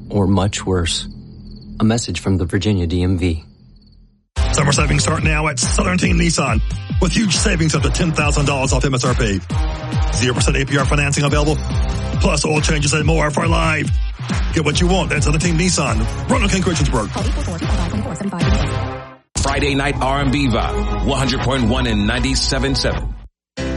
or much worse. A message from the Virginia DMV. Summer savings start now at Southern Team Nissan with huge savings up to $10,000 off MSRP. 0% APR financing available, plus oil changes and more for life. Get what you want at Southern Team Nissan. Roanoke and Christiansburg. Friday night R&B vibe, 100.1 and 97.7.